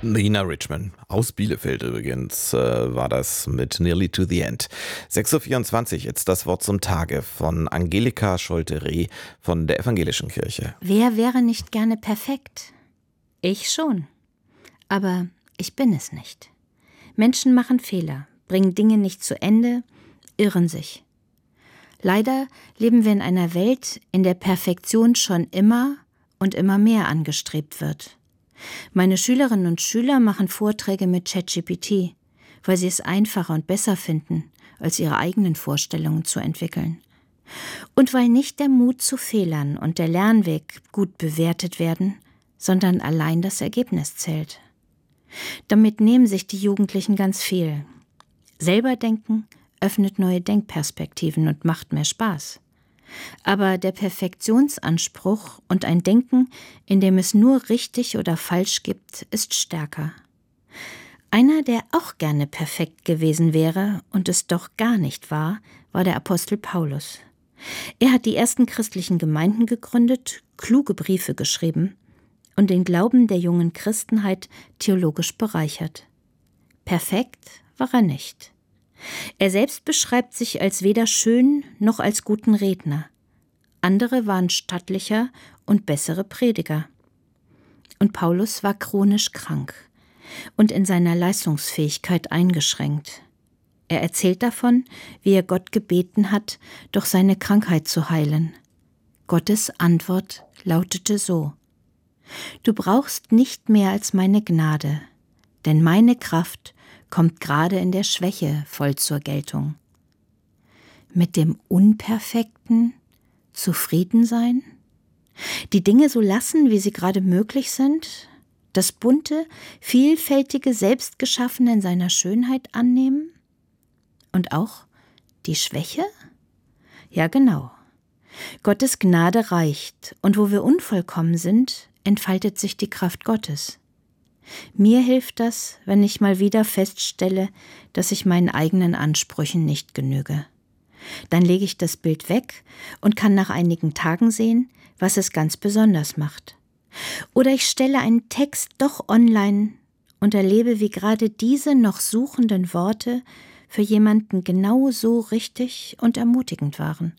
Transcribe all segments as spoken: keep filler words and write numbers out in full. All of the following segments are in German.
Nina Richman aus Bielefeld übrigens äh, war das mit Nearly to the End. sechs Uhr vierundzwanzig, jetzt das Wort zum Tage von Angelika Scholte-Reh von der Evangelischen Kirche. Wer wäre nicht gerne perfekt? Ich schon. Aber ich bin es nicht. Menschen machen Fehler, bringen Dinge nicht zu Ende, irren sich. Leider leben wir in einer Welt, in der Perfektion schon immer und immer mehr angestrebt wird. Meine Schülerinnen und Schüler machen Vorträge mit ChatGPT, weil sie es einfacher und besser finden, als ihre eigenen Vorstellungen zu entwickeln. Und weil nicht der Mut zu Fehlern und der Lernweg gut bewertet werden, sondern allein das Ergebnis zählt. Damit nehmen sich die Jugendlichen ganz viel. Selber denken öffnet neue Denkperspektiven und macht mehr Spaß. Aber der Perfektionsanspruch und ein Denken, in dem es nur richtig oder falsch gibt, ist stärker. Einer, der auch gerne perfekt gewesen wäre und es doch gar nicht war, war der Apostel Paulus. Er hat die ersten christlichen Gemeinden gegründet, kluge Briefe geschrieben und den Glauben der jungen Christenheit theologisch bereichert. Perfekt war er nicht. Er selbst beschreibt sich als weder schön noch als guten Redner. Andere waren stattlicher und bessere Prediger. Und Paulus war chronisch krank und in seiner Leistungsfähigkeit eingeschränkt. Er erzählt davon, wie er Gott gebeten hat, doch seine Krankheit zu heilen. Gottes Antwort lautete so: Du brauchst nicht mehr als meine Gnade, denn meine Kraft kommt gerade in der Schwäche voll zur Geltung. Mit dem Unperfekten zufrieden sein? Die Dinge so lassen, wie sie gerade möglich sind? Das bunte, vielfältige Selbstgeschaffene in seiner Schönheit annehmen? Und auch die Schwäche? Ja, genau. Gottes Gnade reicht, und wo wir unvollkommen sind, entfaltet sich die Kraft Gottes. Mir hilft das, wenn ich mal wieder feststelle, dass ich meinen eigenen Ansprüchen nicht genüge. Dann lege ich das Bild weg und kann nach einigen Tagen sehen, was es ganz besonders macht. Oder ich stelle einen Text doch online und erlebe, wie gerade diese noch suchenden Worte für jemanden genau so richtig und ermutigend waren.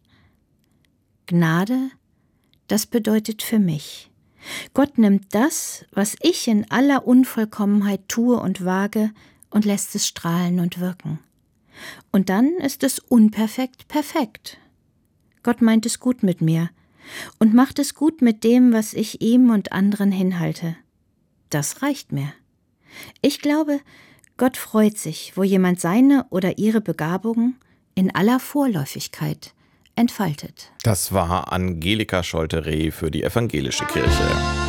Gnade, das bedeutet für mich: Gott nimmt das, was ich in aller Unvollkommenheit tue und wage, und lässt es strahlen und wirken. Und dann ist es unperfekt perfekt. Gott meint es gut mit mir und macht es gut mit dem, was ich ihm und anderen hinhalte. Das reicht mir. Ich glaube, Gott freut sich, wo jemand seine oder ihre Begabungen in aller Vorläufigkeit entfaltet. Das war Angelika Scholte-Reh für die Evangelische Kirche.